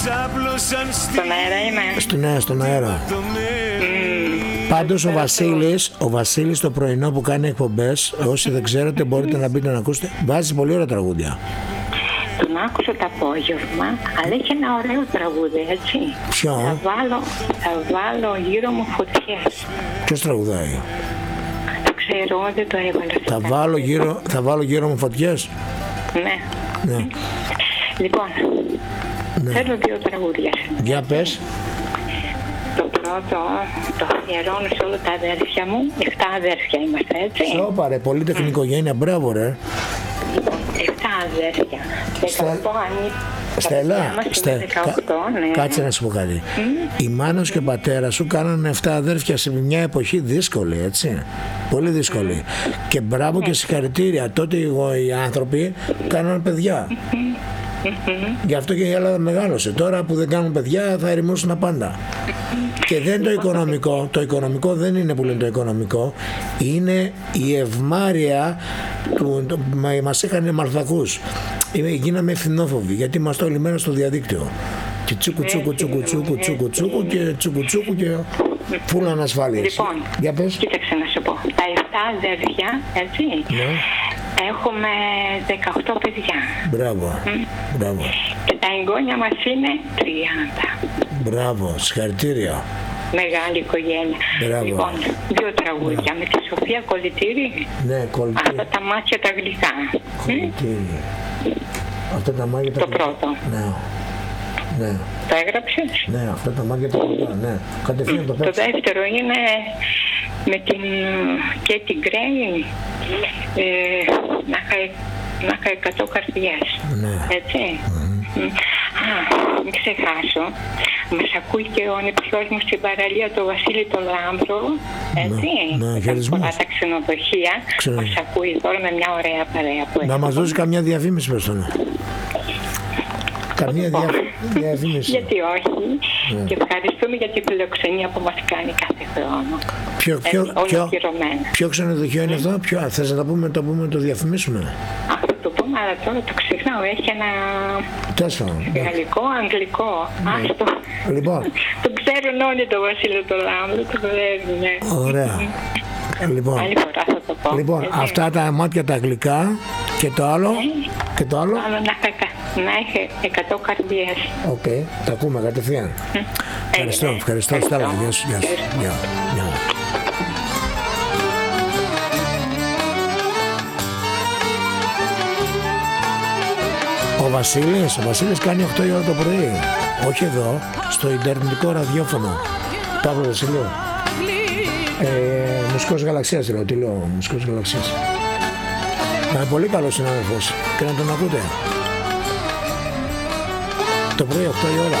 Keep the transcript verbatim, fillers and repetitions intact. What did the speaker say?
Στον αέρα είμαι. Στον αέρα, στον αέρα. Mm. Πάντως ο Βασίλης, ο Βασίλης το πρωινό που κάνει εκπομπές, όσοι δεν ξέρετε μπορείτε να μπείτε να ακούσετε, βάζει πολύ ωραία τραγούδια. Τον άκουσα το απόγευμα, αλλά έχει ένα ωραίο τραγούδι, έτσι. Ποιο? Θα βάλω, θα βάλω γύρω μου φωτιές. Ποιος τραγουδάει? Το ξέρω, δεν το έβαλα. Θα βάλω γύρω, θα βάλω γύρω μου φωτιές. Ναι. Ναι. Λοιπόν, ναι. Θέλω δύο τραγούδια. Για πες. Το πρώτο το αφιερώνω σε όλα τα αδέρφια μου. Εφτά αδέρφια είμαστε, έτσι. Σώπα ρε, πολύ τεχνική οικογένεια, μπράβο ρε. Λοιπόν, εφτά αδέρφια. δεκαοκτώ ανή... Στέλλα, Στε... δεκαοκτώ, ναι. Κάτσε να σου πω κάτι. Mm. Η μάνα σου και ο πατέρα σου κάνανε εφτά αδέρφια σε μια εποχή δύσκολη, έτσι. Πολύ δύσκολη. Mm. Και μπράβο mm. και συγχαρητήρια. Τότε οι άνθρωποι κάνανε παιδιά. Mm-hmm. Γι' αυτό και η Ελλάδα μεγάλωσε. Τώρα που δεν κάνουν παιδιά θα ερημώσουν τα πάντα. Και δεν είναι το οικονομικό. Το οικονομικό δεν είναι που λένε το οικονομικό. Είναι η ευμάρεια που μας είχαν μαλθακούς. Γίναμε ευθυνόφοβοι γιατί είμαστε όλη μέρα στο διαδίκτυο. Και τσούκου τσούκου τσούκου τσούκου τσούκου τσούκου και τσούκου τσούκου και φούλα ανασφάλειες. Λοιπόν, για πες. Κοίταξε να σου πω. Τα εφτά αδέρφια, έτσι. Ναι. Έχουμε δεκαοκτώ παιδιά. Μπράβο. Mm. Μπράβο. Και τα εγγόνια μας είναι τριάντα. Μπράβο, συγχαρητήρια. Μεγάλη οικογένεια. Μπράβο. Λοιπόν, δύο τραγούδια. Ναι. Με τη Σοφία Κολλητήρη. Ναι, Κολλητήρη. Αυτά τα μάτια τα γλυκά. Κολλητήρη. Mm. Αυτά τα μάτια τα γλυκά. Το πρώτο. Ναι. Ναι. Το έγραψες? Ναι, αυτά τα μάτια τα γλυκά. Ναι. Κατευθείαν το παίξω. Το δεύτερο είναι με την Κέτι Γκρέι. Ε, να είχα εκατό καρδιές. Ναι. Έτσι. Mm-hmm. Α, μην ξεχάσω. Μας ακούει και ο νηψιός μου στην παραλία, το Βασίλη το Λάμπρο. Έτσι. Ναι, χαιρετισμούς. Πολλά τα ξενοδοχεία. Ξε... Μας ακούει τώρα με μια ωραία παρέα που να μας δώσει καμιά διαφήμιση προς τον. Καμία δια... διαφήμιση. Γιατί όχι. Yeah. Και ευχαριστούμε για την φιλοξενία που μας κάνει κάθε χρόνο. Ποιο, ποιο, ποιο, ποιο ξενοδοχείο είναι mm. αυτό? Ποιο, θες να το πούμε, το πούμε, το διαφημίσουμε? Αυτό το πούμε, αλλά τώρα το ξεχνάω. Έχει ένα Τέσσερα. γαλλικό, αγγλικό. Yeah. Άστο. Λοιπόν. Το ξέρουν όλοι το Βασίλειο το Λάμπρο. Το ξέρουν. Ωραία. Λοιπόν, άλλη φορά θα το πω. Λοιπόν, έτσι. Αυτά τα μάτια τα γλυκά και το άλλο. Mm. Και το άλλο. άλλο να, να έχει εκατό καρδιές. Οκ, okay. Τα ακούμε κατευθείαν. Mm. Ευχαριστώ, ε, ευχαριστώ. Στάλλα, γεια σου. Γεια σου. Γεια. Γεια. Ο Βασίλης, ο Βασίλης κάνει οκτώ η ώρα το πρωί. Όχι εδώ, στο ιντερνετικό ραδιόφωνο. Παύλο Βασιλείου. Ε, μουσικός Γαλαξίας λέω, τι λέω, μουσικός Γαλαξίας. Είναι πολύ καλός συνάδελφος και να τον ακούτε. Το πρωί οκτώ η ώρα.